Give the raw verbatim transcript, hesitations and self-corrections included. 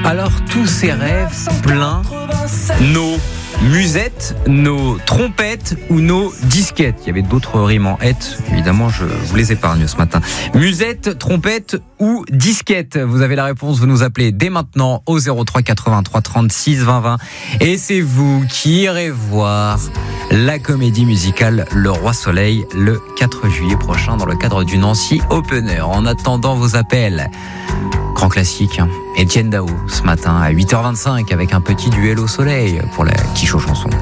Alors tous ces rêves pleins, nos musettes, nos trompettes ou nos disquettes. Il y avait d'autres rimes en hête, évidemment je vous les épargne ce matin. Musette, trompette ou disquette. Vous avez la réponse, vous nous appelez dès maintenant au zéro trois quatre-vingt-trois trente-six vingt vingt. Et c'est vous qui irez voir la comédie musicale Le Roi Soleil le quatre juillet prochain dans le cadre du Nancy Open Air. En attendant vos appels, grand classique, hein. Etienne Dao ce matin à huit heures vingt-cinq avec un petit duel au soleil pour la quiche aux chansons.